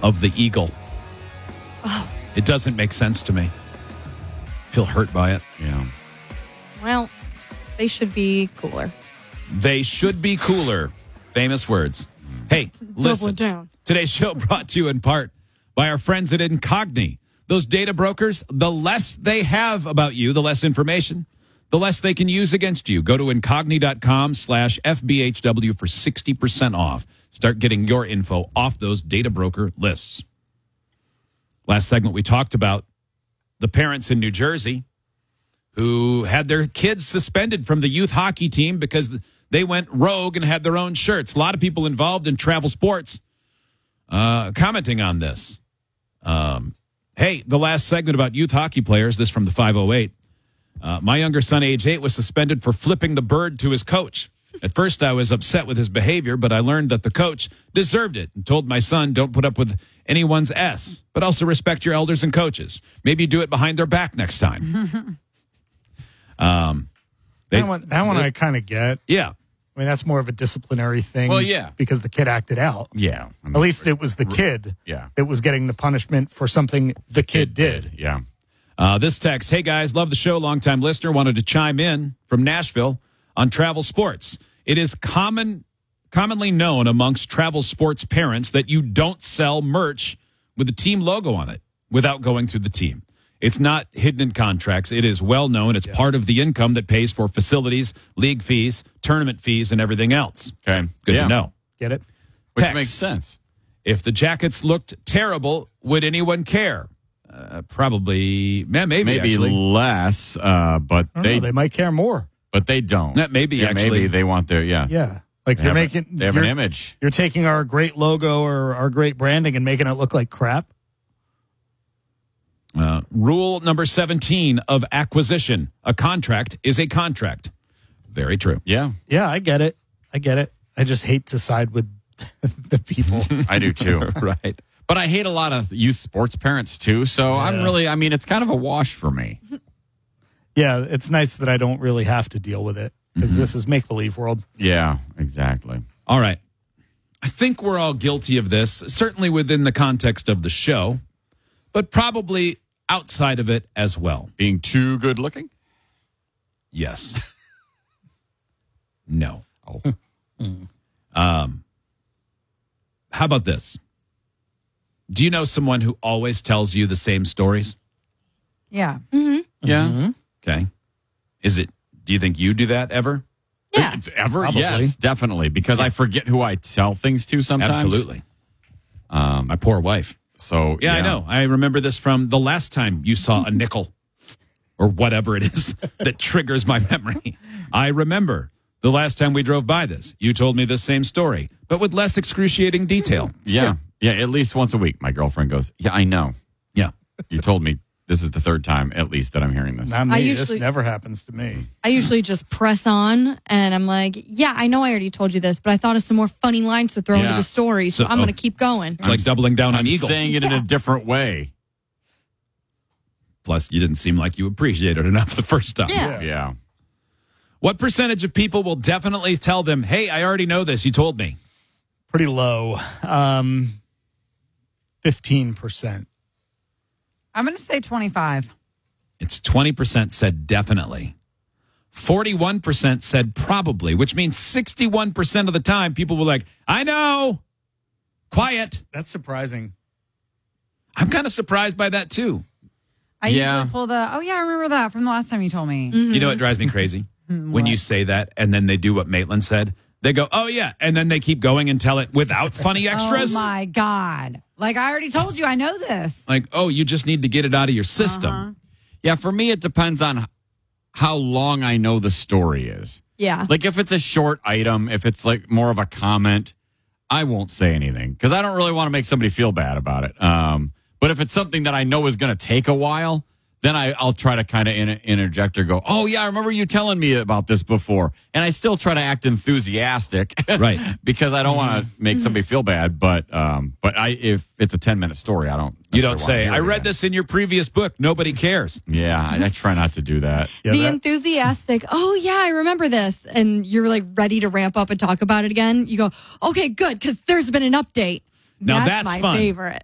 of the eagle. Oh. It doesn't make sense to me. Feel hurt by it. Yeah. Well, they should be cooler. They should be cooler. Famous words. Hey, listen. Down. Today's show brought to you in part by our friends at Incogni. Those data brokers, the less they have about you, the less information, the less they can use against you. Go to incogni.com/FBHW for 60% off. Start getting your info off those data broker lists. Last segment, we talked about the parents in New Jersey who had their kids suspended from the youth hockey team because they went rogue and had their own shirts. A lot of people involved in travel sports commenting on this. Hey, the last segment about youth hockey players, this from the 508. My younger son, age 8, was suspended for flipping the bird to his coach. At first, I was upset with his behavior, but I learned that the coach deserved it and told my son, don't put up with anyone's S, but also respect your elders and coaches. Maybe do it behind their back next time. That one I kind of get. Yeah. I mean, that's more of a disciplinary thing. Well, yeah. Because the kid acted out. Yeah. At least it was the kid Yeah. that was getting the punishment for something the kid did. Yeah. This text, hey guys, love the show, longtime listener, wanted to chime in from Nashville on travel sports. It is commonly known amongst travel sports parents that you don't sell merch with the team logo on it without going through the team. It's not hidden in contracts. It is well known. It's part of the income that pays for facilities, league fees, tournament fees, and everything else. Okay. Good to know. Get it? Which Text. makes sense. If the jackets looked terrible, would anyone care? Probably, maybe actually. less, but They might care more. but they don't. Maybe yeah, actually. maybe they want their Yeah. Like They you're have making they have an you're- image. You're taking our great logo or our great branding and making it look like crap. Rule number 17 of acquisition. A contract is a contract. Very true. Yeah, Yeah, I get it. I just hate to side with the people. I do too. Right. But I hate a lot of youth sports parents too. So it's kind of a wash for me. Yeah, it's nice that I don't really have to deal with it because this is make-believe world. Yeah, exactly. All right. I think we're all guilty of this, certainly within the context of the show, but probably outside of it as well. Being too good looking? Yes. No. Oh. How about this? Do you know someone who always tells you the same stories? Yeah. Yeah. Okay. Do you think you do that ever? Yeah. It's ever? Probably. Yes, definitely. Because I forget who I tell things to sometimes. Absolutely. My poor wife. So, Yeah, I know. I remember this from the last time you saw a nickel or whatever it is that triggers my memory. I remember the last time we drove by this. You told me the same story, but with less excruciating detail. Yeah. Yeah, at least once a week, my girlfriend goes, yeah, I know. Yeah. You told me this is the third time, at least, that I'm hearing this. Not me. This usually- never happens to me. I usually just press on and I'm like, yeah, I know I already told you this, but I thought of some more funny lines to throw into Yeah. the story, so I'm going to keep going. It's like doubling down on I'm Eagles. saying it in a different way. Plus, you didn't seem like you appreciated it enough the first time. Yeah. Yeah. What percentage of people will definitely tell them, hey, I already know this. You told me. Pretty low. 15%. I'm going to say 25. It's 20% said definitely. 41% said probably, which means 61% of the time people were like, I know. Quiet. That's surprising. I'm kind of surprised by that, too. I usually pull I remember that from the last time you told me. You know what drives me crazy? When you say that and then they do what Maitland said. They go, oh, yeah. And then they keep going and tell it without funny extras. Oh, my God. Like, I already told you, I know this. Like, oh, you just need to get it out of your system. Yeah, for me, it depends on how long I know the story is. Yeah. Like, if it's a short item, if it's like more of a comment, I won't say anything because I don't really want to make somebody feel bad about it. But if it's something that I know is going to take a while, then I'll try to kind of interject or go, oh, yeah, I remember you telling me about this before. And I still try to act enthusiastic. Right. Because I don't want to make somebody feel bad. But if it's a 10-minute story, I don't. You don't necessarily say, wanna I hear it read again. this in your previous book. Nobody cares. Yeah, I try not to do that. Yeah, the that- enthusiastic, oh, yeah, I remember this. And you're like ready to ramp up and talk about it again. You go, okay, good, because there's been an update. Now that's my fun. favorite.